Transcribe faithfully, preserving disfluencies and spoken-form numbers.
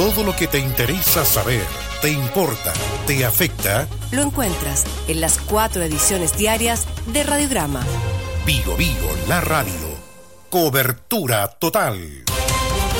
Todo lo que te interesa saber, te importa, te afecta, lo encuentras en las cuatro ediciones diarias de Radiograma. Vigo Vigo, la radio. Cobertura total.